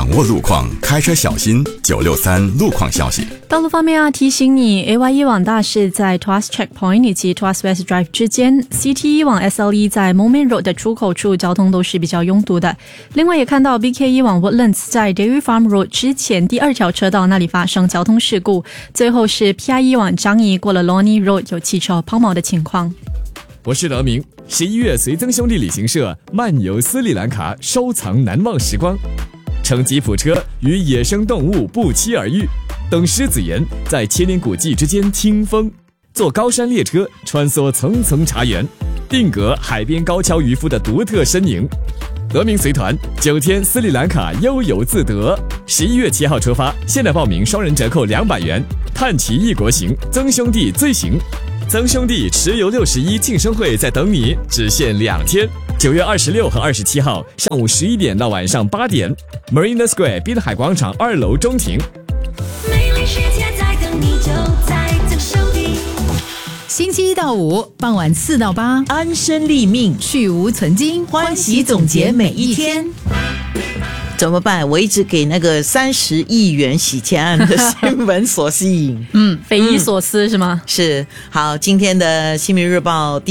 掌握路况，开车小心。963路况消息。 道路方面提醒你 AYE 往大势在 Tuas Checkpoint 以及 Tuas West Drive 之间， CTE 往 SLE 在 Moulmein Road 的出口处交通都是比较拥堵的。另外也看到 BKE 往 Woodlands 在 Dairy Farm Road 之前第2条车道那里发生交通事故。最后是 PIE 往樟宜过了 Lornie Road 有汽车抛锚的情况。 我是德明。11月随曾兄弟旅行社漫游斯里兰卡，收藏难忘时光，乘吉普车与野生动物不期而遇，等狮子岩在千年古迹之间听风，坐高山列车穿梭层层茶园，定格海边高跷渔夫的独特身影。德明随团9天斯里兰卡悠游自得，11月7号出发，现在报名双人折扣200元，探奇异国行，曾兄弟最行。曾兄弟持游61庆生会在等你，只限2天，9月26和27号上午11点到晚上8点 Marina Square 滨海广场2楼中庭。 美丽世界在等你，就在曾兄弟。 星期1到5傍晚4到8， 安身立命， 去无存菁， 欢喜总结每一天。怎么办？我一直给那个30亿元洗钱案的新闻所吸引。 匪夷所思是吗？ 是。好，今天的新民日报